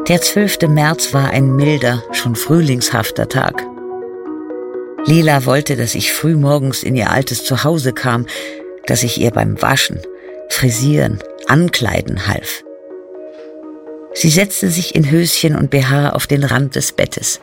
Der 12. März war ein milder, schon frühlingshafter Tag. Lila wollte, dass ich frühmorgens in ihr altes Zuhause kam, dass ich ihr beim Waschen, Frisieren, Ankleiden half. Sie setzte sich in Höschen und BH auf den Rand des Bettes.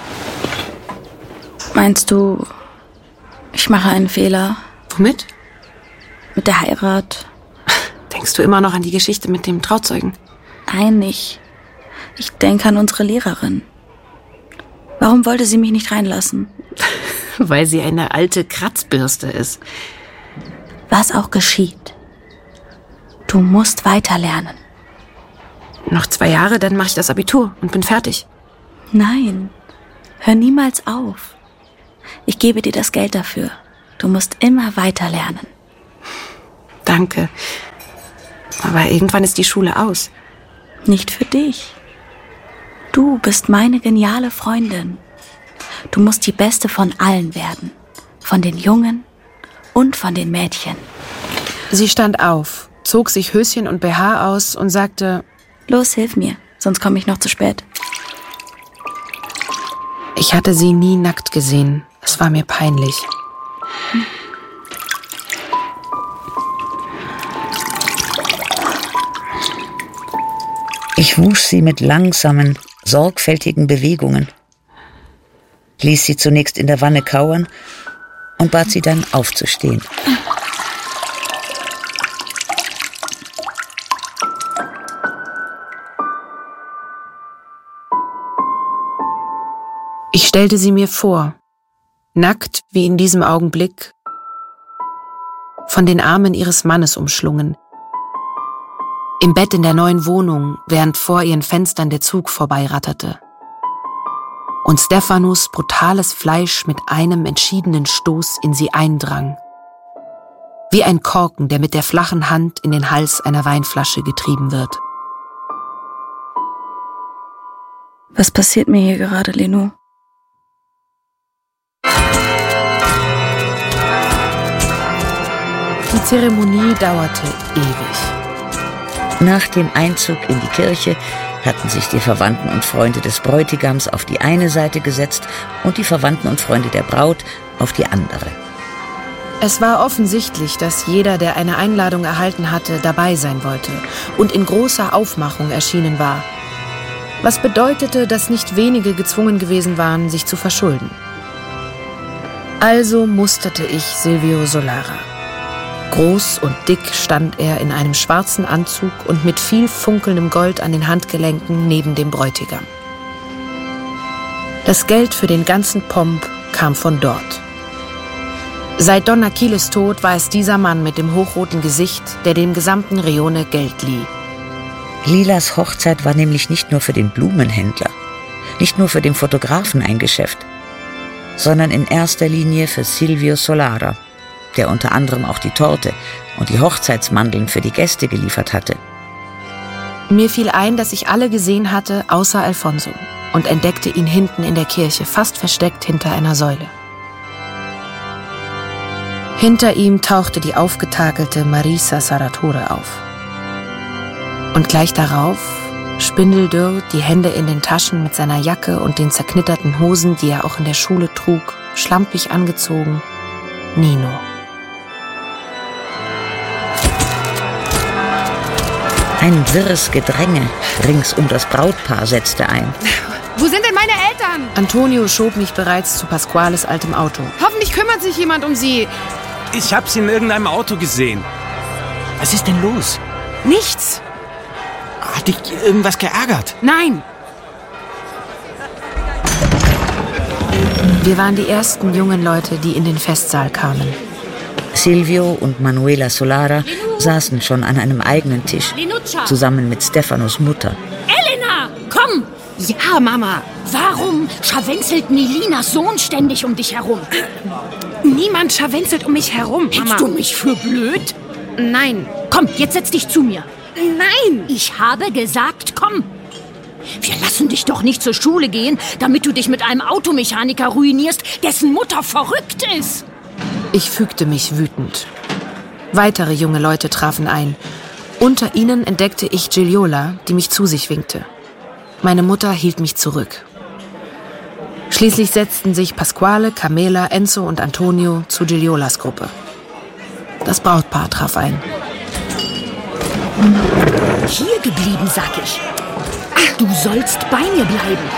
Meinst du, ich mache einen Fehler? Womit? Mit der Heirat. Denkst du immer noch an die Geschichte mit dem Trauzeugen? Nein, nicht. Ich denke an unsere Lehrerin. Warum wollte sie mich nicht reinlassen? Weil sie eine alte Kratzbürste ist. Was auch geschieht. Du musst weiterlernen. Noch 2 Jahre, dann mache ich das Abitur und bin fertig. Nein, hör niemals auf. Ich gebe dir das Geld dafür. Du musst immer weiterlernen. Danke. Aber irgendwann ist die Schule aus. Nicht für dich. Du bist meine geniale Freundin. Du musst die Beste von allen werden. Von den Jungen und von den Mädchen. Sie stand auf, zog sich Höschen und BH aus und sagte: Los, hilf mir, sonst komme ich noch zu spät. Ich hatte sie nie nackt gesehen. Es war mir peinlich. Ich wusch sie mit langsamen, sorgfältigen Bewegungen, ließ sie zunächst in der Wanne kauern und bat sie dann aufzustehen. Ich stellte sie mir vor, nackt wie in diesem Augenblick, von den Armen ihres Mannes umschlungen, im Bett in der neuen Wohnung, während vor ihren Fenstern der Zug vorbeiratterte. Und Stephanus brutales Fleisch mit einem entschiedenen Stoß in sie eindrang. Wie ein Korken, der mit der flachen Hand in den Hals einer Weinflasche getrieben wird. Was passiert mir hier gerade, Leno? Die Zeremonie dauerte ewig. Nach dem Einzug in die Kirche hatten sich die Verwandten und Freunde des Bräutigams auf die eine Seite gesetzt und die Verwandten und Freunde der Braut auf die andere. Es war offensichtlich, dass jeder, der eine Einladung erhalten hatte, dabei sein wollte und in großer Aufmachung erschienen war. Was bedeutete, dass nicht wenige gezwungen gewesen waren, sich zu verschulden. Also musterte ich Silvio Solara. Groß und dick stand er in einem schwarzen Anzug und mit viel funkelndem Gold an den Handgelenken neben dem Bräutigam. Das Geld für den ganzen Pomp kam von dort. Seit Don Achilles Tod war es dieser Mann mit dem hochroten Gesicht, der dem gesamten Rione Geld lieh. Lilas Hochzeit war nämlich nicht nur für den Blumenhändler, nicht nur für den Fotografen ein Geschäft, sondern in erster Linie für Silvio Solara, der unter anderem auch die Torte und die Hochzeitsmandeln für die Gäste geliefert hatte. Mir fiel ein, dass ich alle gesehen hatte, außer Alfonso, und entdeckte ihn hinten in der Kirche, fast versteckt hinter einer Säule. Hinter ihm tauchte die aufgetakelte Marisa Sarratore auf. Und gleich darauf, spindeldürr, die Hände in den Taschen mit seiner Jacke und den zerknitterten Hosen, die er auch in der Schule trug, schlampig angezogen, Nino. Ein wirres Gedränge rings um das Brautpaar setzte ein. Wo sind denn meine Eltern? Antonio schob mich bereits zu Pasquales altem Auto. Hoffentlich kümmert sich jemand um sie. Ich hab sie in irgendeinem Auto gesehen. Was ist denn los? Nichts. Hat dich irgendwas geärgert? Nein. Wir waren die ersten jungen Leute, die in den Festsaal kamen. Silvio und Manuela Solara saßen schon an einem eigenen Tisch, zusammen mit Stephanos Mutter. Elena, komm! Ja, Mama. Warum scharwenzelt Nelinas Sohn ständig um dich herum? Niemand scharwenzelt um mich herum, Mama. Hältst du mich für blöd? Nein. Komm, jetzt setz dich zu mir. Nein. Ich habe gesagt, komm. Wir lassen dich doch nicht zur Schule gehen, damit du dich mit einem Automechaniker ruinierst, dessen Mutter verrückt ist. Ich fügte mich wütend. Weitere junge Leute trafen ein. Unter ihnen entdeckte ich Gigliola, die mich zu sich winkte. Meine Mutter hielt mich zurück. Schließlich setzten sich Pasquale, Carmela, Enzo und Antonio zu Giliolas Gruppe. Das Brautpaar traf ein. Hier geblieben, sag ich. Ach, du sollst bei mir bleiben.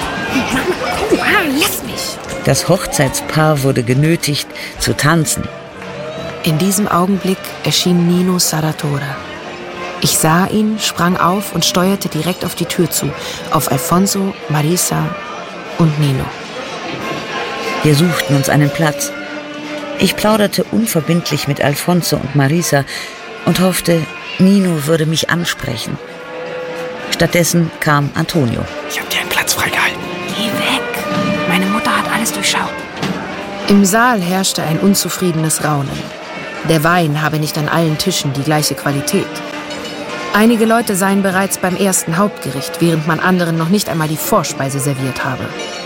Lass mich. Das Hochzeitspaar wurde genötigt zu tanzen. In diesem Augenblick erschien Nino Sarratore. Ich sah ihn, sprang auf und steuerte direkt auf die Tür zu, auf Alfonso, Marisa und Nino. Wir suchten uns einen Platz. Ich plauderte unverbindlich mit Alfonso und Marisa und hoffte, Nino würde mich ansprechen. Stattdessen kam Antonio. Ich habe dir einen Platz freigehalten. Geh weg. Meine Mutter hat alles durchschaut. Im Saal herrschte ein unzufriedenes Raunen. Der Wein habe nicht an allen Tischen die gleiche Qualität. Einige Leute seien bereits beim ersten Hauptgericht, während man anderen noch nicht einmal die Vorspeise serviert habe.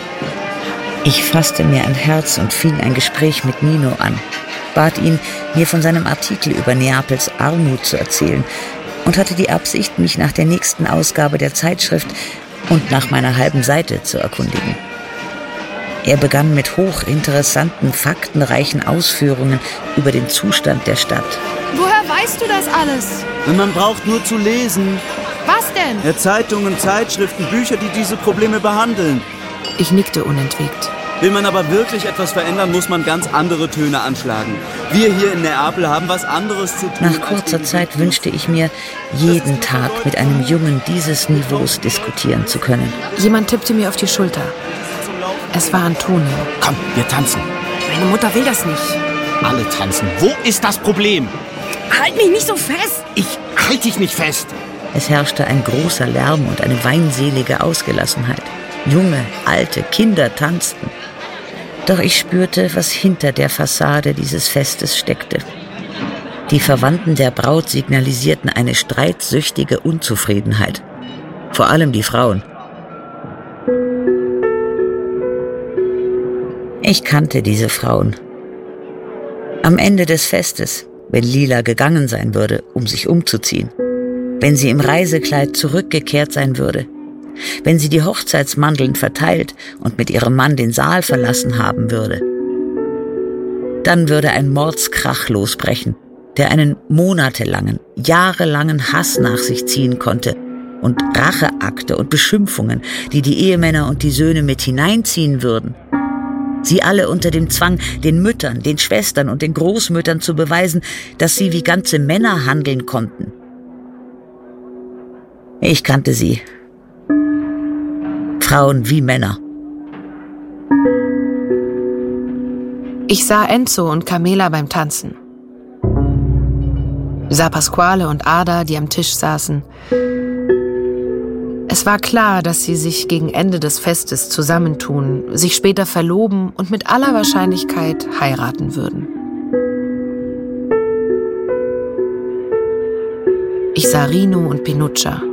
Ich fasste mir ein Herz und fing ein Gespräch mit Nino an, bat ihn, mir von seinem Artikel über Neapels Armut zu erzählen und hatte die Absicht, mich nach der nächsten Ausgabe der Zeitschrift und nach meiner halben Seite zu erkundigen. Er begann mit hochinteressanten, faktenreichen Ausführungen über den Zustand der Stadt. Woher weißt du das alles? Man braucht nur zu lesen. Was denn? Ja, Zeitungen, Zeitschriften, Bücher, die diese Probleme behandeln. Ich nickte unentwegt. Will man aber wirklich etwas verändern, muss man ganz andere Töne anschlagen. Wir hier in Neapel haben was anderes zu tun. Nach kurzer Zeit wünschte ich mir, jeden Tag mit einem Jungen dieses Niveaus diskutieren zu können. Jemand tippte mir auf die Schulter. Es war Antonio. Komm, wir tanzen. Meine Mutter will das nicht. Alle tanzen. Wo ist das Problem? Halt mich nicht so fest. Ich halte dich nicht fest. Es herrschte ein großer Lärm und eine weinselige Ausgelassenheit. Junge, alte, Kinder tanzten. Doch ich spürte, was hinter der Fassade dieses Festes steckte. Die Verwandten der Braut signalisierten eine streitsüchtige Unzufriedenheit. Vor allem die Frauen. Ich kannte diese Frauen. Am Ende des Festes, wenn Lila gegangen sein würde, um sich umzuziehen, wenn sie im Reisekleid zurückgekehrt sein würde, wenn sie die Hochzeitsmandeln verteilt und mit ihrem Mann den Saal verlassen haben würde, dann würde ein Mordskrach losbrechen, der einen monatelangen, jahrelangen Hass nach sich ziehen konnte und Racheakte und Beschimpfungen, die die Ehemänner und die Söhne mit hineinziehen würden. Sie alle unter dem Zwang, den Müttern, den Schwestern und den Großmüttern zu beweisen, dass sie wie ganze Männer handeln konnten. Ich kannte sie. Frauen wie Männer. Ich sah Enzo und Carmela beim Tanzen. Sah Pasquale und Ada, die am Tisch saßen. Es war klar, dass sie sich gegen Ende des Festes zusammentun, sich später verloben und mit aller Wahrscheinlichkeit heiraten würden. Ich sah Rino und Pinuccia.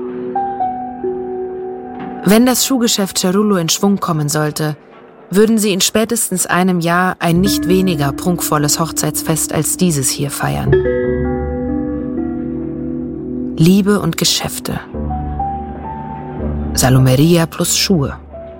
Wenn das Schuhgeschäft Cerullo in Schwung kommen sollte, würden sie in spätestens einem Jahr ein nicht weniger prunkvolles Hochzeitsfest als dieses hier feiern. Liebe und Geschäfte. Salumeria plus Schuhe.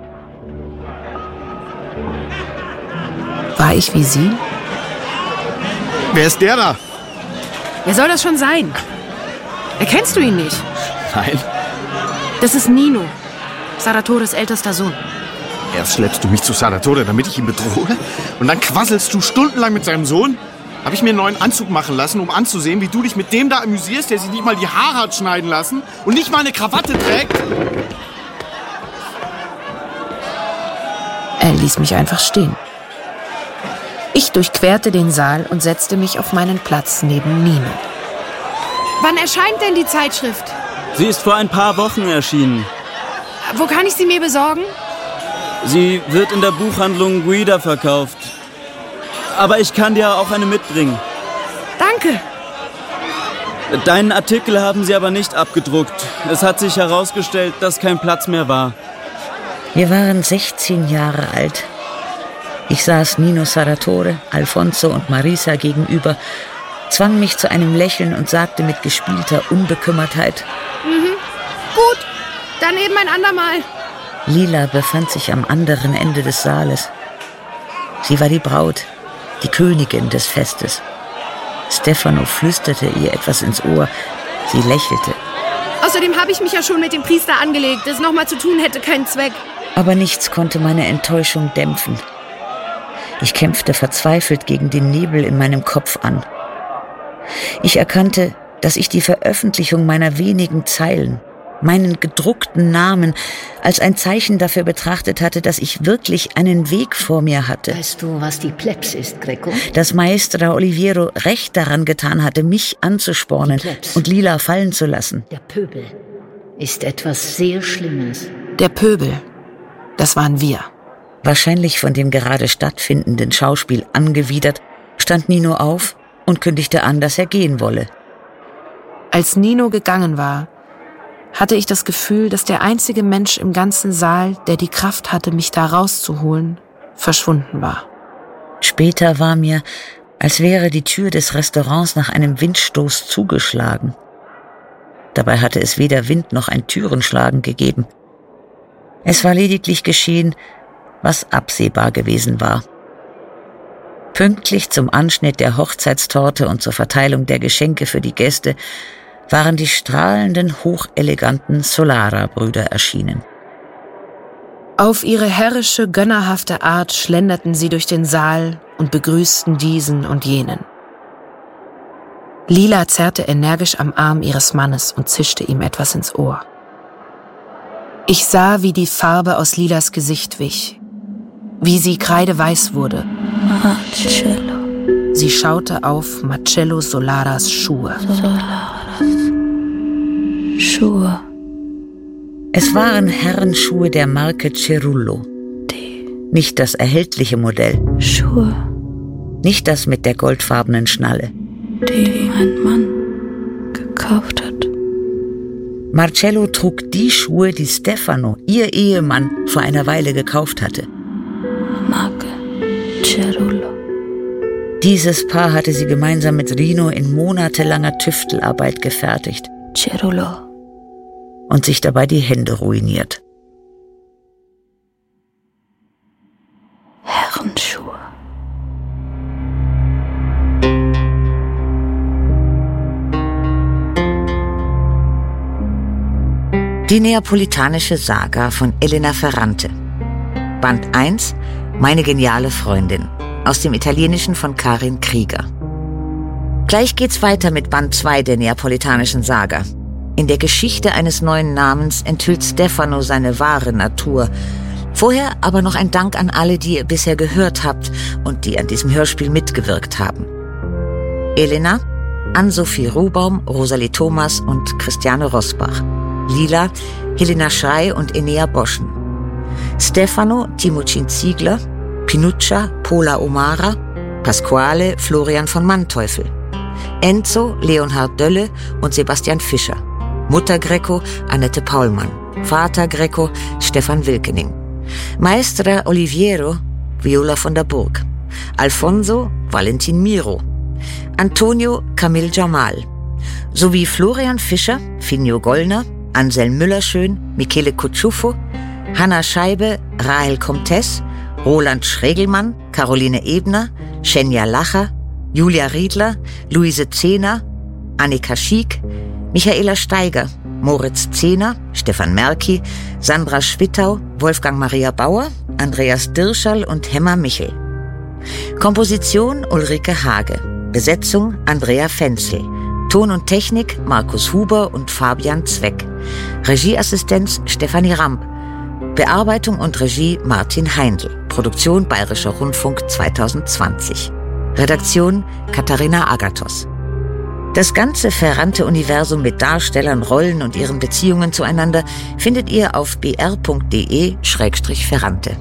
War ich wie sie? Wer ist der da? Wer soll das schon sein? Erkennst du ihn nicht? Nein. Das ist Nino, Sarratores ältester Sohn. Erst schleppst du mich zu Sarratore, damit ich ihn bedrohe? Und dann quasselst du stundenlang mit seinem Sohn? Habe ich mir einen neuen Anzug machen lassen, um anzusehen, wie du dich mit dem da amüsierst, der sich nicht mal die Haare hat schneiden lassen und nicht mal eine Krawatte trägt? Er ließ mich einfach stehen. Ich durchquerte den Saal und setzte mich auf meinen Platz neben Nino. Wann erscheint denn die Zeitschrift? Sie ist vor ein paar Wochen erschienen. Wo kann ich sie mir besorgen? Sie wird in der Buchhandlung Guida verkauft. Aber ich kann dir auch eine mitbringen. Danke. Deinen Artikel haben sie aber nicht abgedruckt. Es hat sich herausgestellt, dass kein Platz mehr war. Wir waren 16 Jahre alt. Ich saß Nino Sarratore, Alfonso und Marisa gegenüber, zwang mich zu einem Lächeln und sagte mit gespielter Unbekümmertheit: Gut, dann eben ein andermal. Lila befand sich am anderen Ende des Saales. Sie war die Braut, die Königin des Festes. Stefano flüsterte ihr etwas ins Ohr. Sie lächelte. Außerdem habe ich mich ja schon mit dem Priester angelegt. Das nochmal zu tun hätte keinen Zweck. Aber nichts konnte meine Enttäuschung dämpfen. Ich kämpfte verzweifelt gegen den Nebel in meinem Kopf an. Ich erkannte, dass ich die Veröffentlichung meiner wenigen Zeilen, meinen gedruckten Namen, als ein Zeichen dafür betrachtet hatte, dass ich wirklich einen Weg vor mir hatte. Weißt du, was die Plebs ist, Greco? Dass Maestra Oliviero recht daran getan hatte, mich anzuspornen und Lila fallen zu lassen. Der Pöbel ist etwas sehr Schlimmes. Der Pöbel, das waren wir. Wahrscheinlich von dem gerade stattfindenden Schauspiel angewidert, stand Nino auf und kündigte an, dass er gehen wolle. Als Nino gegangen war, hatte ich das Gefühl, dass der einzige Mensch im ganzen Saal, der die Kraft hatte, mich da rauszuholen, verschwunden war. Später war mir, als wäre die Tür des Restaurants nach einem Windstoß zugeschlagen. Dabei hatte es weder Wind noch ein Türenschlagen gegeben. Es war lediglich geschehen, was absehbar gewesen war. Pünktlich zum Anschnitt der Hochzeitstorte und zur Verteilung der Geschenke für die Gäste waren die strahlenden, hocheleganten Solara-Brüder erschienen. Auf ihre herrische, gönnerhafte Art schlenderten sie durch den Saal und begrüßten diesen und jenen. Lila zerrte energisch am Arm ihres Mannes und zischte ihm etwas ins Ohr. Ich sah, wie die Farbe aus Lilas Gesicht wich, wie sie kreideweiß wurde. Marcello. Sie schaute auf Marcello Solaras Schuhe. Schuhe. Es waren Herrenschuhe der Marke Cerullo. Nicht das erhältliche Modell. Schuhe. Nicht das mit der goldfarbenen Schnalle. Die mein Mann gekauft hat. Marcello trug die Schuhe, die Stefano, ihr Ehemann, vor einer Weile gekauft hatte. Marke Cerullo. Dieses Paar hatte sie gemeinsam mit Rino in monatelanger Tüftelarbeit gefertigt. Cerullo. Und sich dabei die Hände ruiniert. Herrenschuhe. Die neapolitanische Saga von Elena Ferrante. Band 1, Meine geniale Freundin. Aus dem Italienischen von Karin Krieger. Gleich geht's weiter mit Band 2 der neapolitanischen Saga. In der Geschichte eines neuen Namens enthüllt Stefano seine wahre Natur. Vorher aber noch ein Dank an alle, die ihr bisher gehört habt und die an diesem Hörspiel mitgewirkt haben. Elena, Ann-Sophie Ruhbaum, Rosalie Thomas und Christiane Rosbach. Lila, Helena Schrey und Enea Boschen. Stefano, Timucin Ziegler. Pinuccia, Pola O'Mara. Pasquale, Florian von Manteuffel. Enzo, Leonhard Dölle und Sebastian Fischer. Mutter Greco, Annette Paulmann. Vater Greco, Stefan Wilkening. Maestra Oliviero, Viola von der Burg. Alfonso, Valentin Miro. Antonio, Camille Jamal. Sowie Florian Fischer, Finjo Gollner, Anselm Müllerschön, Michele Kutschuffo, Hanna Scheibe, Rahel Comtes, Roland Schregelmann, Caroline Ebner, Schenja Lacher, Julia Riedler, Luise Zehner, Annika Schiek, Michaela Steiger, Moritz Zehner, Stefan Merki, Sandra Schwittau, Wolfgang Maria Bauer, Andreas Dirschall und Hemmer Michel. Komposition Ulrike Hage. Besetzung Andrea Fenzel. Ton und Technik Markus Huber und Fabian Zweck. Regieassistenz Stefanie Ramp. Bearbeitung und Regie Martin Heindl. Produktion Bayerischer Rundfunk 2020. Redaktion Katharina Agathos. Das ganze Ferrante-Universum mit Darstellern, Rollen und ihren Beziehungen zueinander findet ihr auf br.de/Ferrante.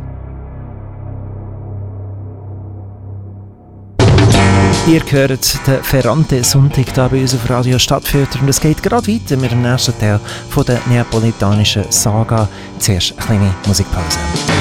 Ihr hört den Ferrante-Sonntag hier bei uns auf Radio Stadtfilter und es geht gerade weiter mit dem nächsten Teil von der neapolitanischen Saga. Zuerst eine kleine Musikpause.